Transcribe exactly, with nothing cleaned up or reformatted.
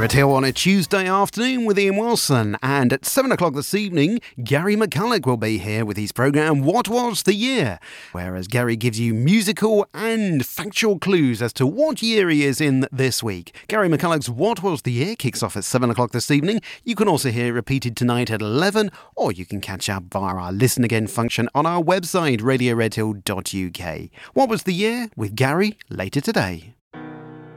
Red Hill on a Tuesday afternoon with Ian Wilson, and at seven o'clock this evening, Gary McCulloch will be here with his programme What Was the Year, whereas Gary gives you musical and factual clues as to what year he is in this week. Gary McCulloch's What Was the Year kicks off at seven o'clock this evening. You can also hear it repeated tonight at eleven, or you can catch up via our Listen Again function on our website, radio red hill dot u k. What Was the Year with Gary later today.